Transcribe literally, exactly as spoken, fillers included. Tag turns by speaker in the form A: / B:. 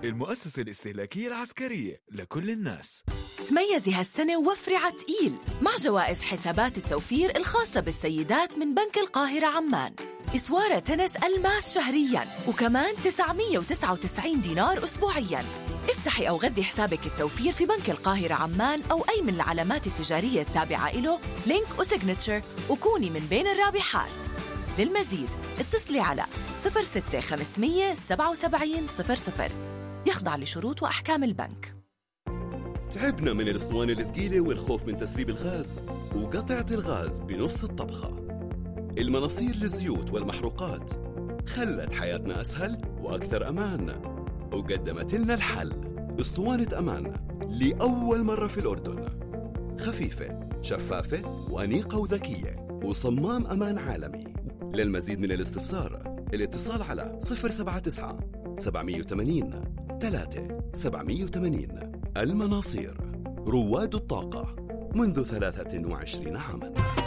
A: المؤسسة الاستهلاكية العسكرية لكل الناس.
B: تميزي هالسنة ووفري عتقيل مع جوائز حسابات التوفير الخاصة بالسيدات من بنك القاهرة عمان، إسوارة تنس ألماس شهرياً، وكمان تسعمية وتسعة وتسعين دينار أسبوعياً. افتحي أو غذي حسابك التوفير في بنك القاهرة عمان أو أي من العلامات التجارية التابعة له، لينك وسيجنتشر، وكوني من بين الرابحات. للمزيد اتصلي على صفر ستة خمسمية سبعة وسبعين صفر صفر. يخضع لشروط وأحكام البنك.
C: تعبنا من الاسطوانة الثقيلة والخوف من تسريب الغاز وقطعة الغاز بنص الطبخة. المناصير للزيوت والمحروقات خلت حياتنا أسهل وأكثر أمان، وقدمت لنا الحل اسطوانة أمان لأول مرة في الأردن، خفيفة شفافة وأنيقة وذكية وصمام أمان عالمي. للمزيد من الاستفسار الاتصال على صفر سبعة تسعة سبعمية وثمانين ثلاثة سبعمية وثمانين. المناصير، رواد الطاقة منذ ثلاثة وعشرين عاماً.